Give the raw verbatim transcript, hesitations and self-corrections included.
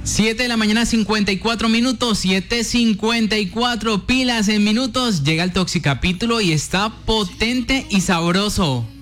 siete de la mañana, cincuenta y cuatro minutos, siete cincuenta y cuatro pilas en minutos. Llega el Toxicapítulo y está potente y sabroso.